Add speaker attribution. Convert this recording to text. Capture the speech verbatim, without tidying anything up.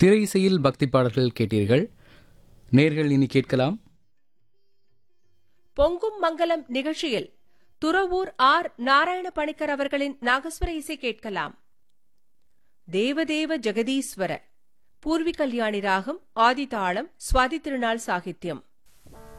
Speaker 1: திரை இசையில் பக்தி பாடல்கள் கேட்டீர்கள். நேர்கள் இனி கேட்கலாம்.
Speaker 2: பொங்கும் மங்கலம் நிகழ்ச்சியில் துறவூர் ஆர் நாராயண பணிக்கர் அவர்களின் நாகஸ்வர இசை கேட்கலாம். தேவதேவ ஜெகதீஸ்வர பூர்வி கல்யாணி ராகம், ஆதிதாளம், சுவாதி திருநாள் சாகித்யம்.